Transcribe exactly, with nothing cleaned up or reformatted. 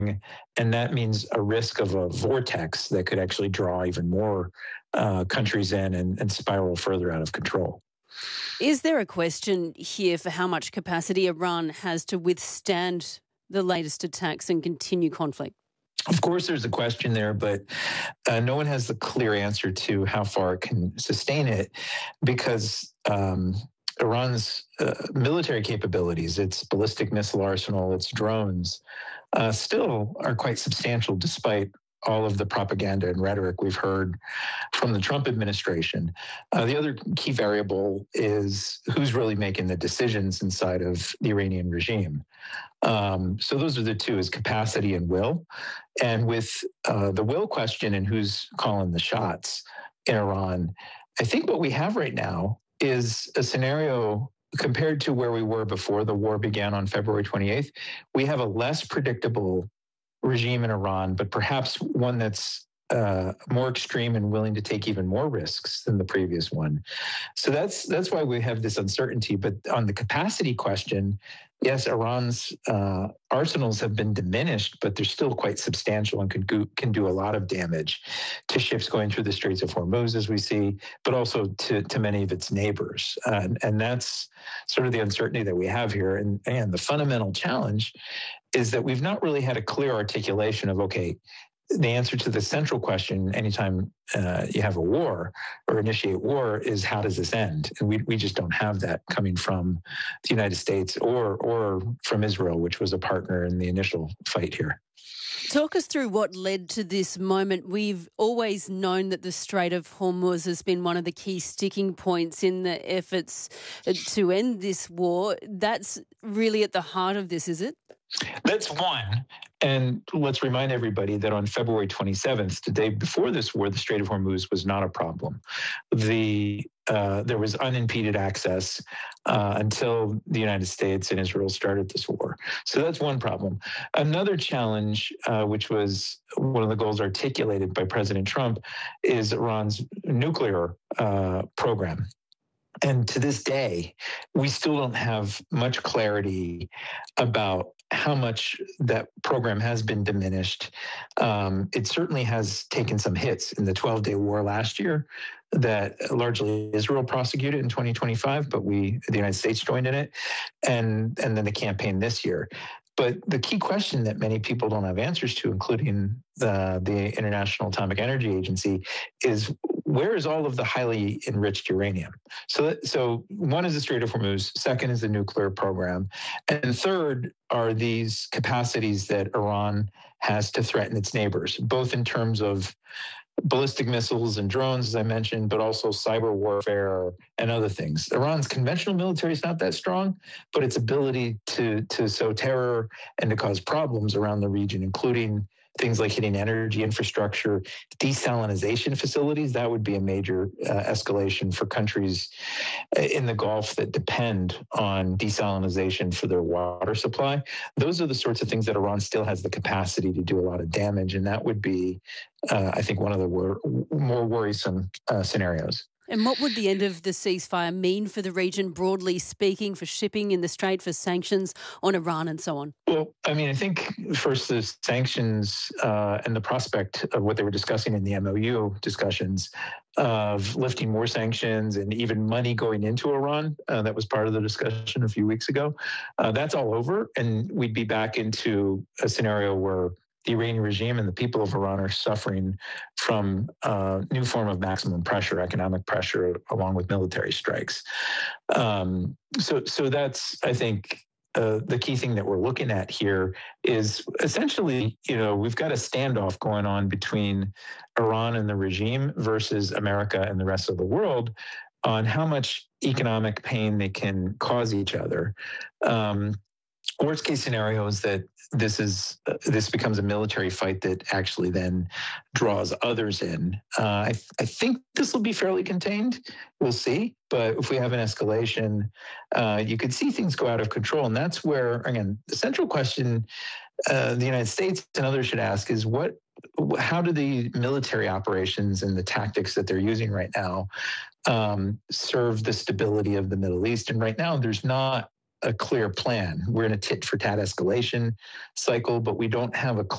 and that means a risk of a vortex that could actually draw even more uh, countries in and, and spiral further out of control. Is there a question here for how much capacity Iran has to withstand the latest attacks and continue conflict? Of course, there's a question there, but uh, no one has the clear answer to how far it can sustain it, because um, Iran's uh, military capabilities, its ballistic missile arsenal, its drones, uh, still are quite substantial despite all of the propaganda and rhetoric we've heard from the Trump administration. Uh, the other key variable is who's really making the decisions inside of the Iranian regime. Um, so those are the two, is capacity and will. And with uh, the will question and who's calling the shots in Iran, I think what we have right now is a scenario compared to where we were before the war began on February twenty-eighth. We have a less predictable regime in Iran, but perhaps one that's uh, more extreme and willing to take even more risks than the previous one. So that's that's why we have this uncertainty. But on the capacity question, yes, Iran's uh, arsenals have been diminished, but they're still quite substantial and can do, can do a lot of damage to ships going through the Straits of Hormuz, as we see, but also to, to many of its neighbors. Uh, and, and that's sort of the uncertainty that we have here. And, and the fundamental challenge is that we've not really had a clear articulation of, okay, the answer to the central question anytime uh, you have a war or initiate war is, how does this end? And we we just don't have that coming from the United States or or from Israel, which was a partner in the initial fight here. Talk us through what led to this moment. We've always known that the Strait of Hormuz has been one of the key sticking points in the efforts to end this war. That's really at the heart of this, is it? That's one. And let's remind everybody that on February twenty-seventh, the day before this war, the Strait of Hormuz was not a problem. The uh, there was unimpeded access uh, until the United States and Israel started this war. So that's one problem. Another challenge, uh, which was one of the goals articulated by President Trump, is Iran's nuclear uh, program. And to this day, we still don't have much clarity about how much that program has been diminished. Um, it certainly has taken some hits in the twelve-day war last year that largely Israel prosecuted in twenty twenty-five, but we, the United States, joined in it, and, and then the campaign this year. But the key question that many people don't have answers to, including the, the International Atomic Energy Agency, is where is all of the highly enriched uranium? So, so one is the Strait of Hormuz, second is the nuclear program, and third are these capacities that Iran has to threaten its neighbors, both in terms of ballistic missiles and drones, as I mentioned, but also cyber warfare and other things. Iran's conventional military is not that strong, but its ability to, to sow terror and to cause problems around the region, including things like hitting energy infrastructure, desalination facilities, that would be a major uh, escalation for countries in the Gulf that depend on desalination for their water supply. Those are the sorts of things that Iran still has the capacity to do a lot of damage, and that would be, uh, I think, one of the wor- more worrisome uh, scenarios. And what would the end of the ceasefire mean for the region, broadly speaking, for shipping in the Strait, for sanctions on Iran and so on? Well, I mean, I think first the sanctions uh, and the prospect of what they were discussing in the M O U discussions of lifting more sanctions and even money going into Iran, uh, that was part of the discussion a few weeks ago. Uh, that's all over, and we'd be back into a scenario where the Iranian regime and the people of Iran are suffering from a new form of maximum pressure, economic pressure, along with military strikes. Um, so, so that's, I think, uh, the key thing that we're looking at here is essentially, you know, we've got a standoff going on between Iran and the regime versus America and the rest of the world on how much economic pain they can cause each other. Um, Worst case scenario is that this is uh, this becomes a military fight that actually then draws others in. Uh, I, I think this will be fairly contained. We'll see. But if we have an escalation, uh, you could see things go out of control. And that's where, again, the central question uh, the United States and others should ask is what, how do the military operations and the tactics that they're using right now um, serve the stability of the Middle East? And right now, there's not a clear plan. We're in a tit for tat escalation cycle, but we don't have a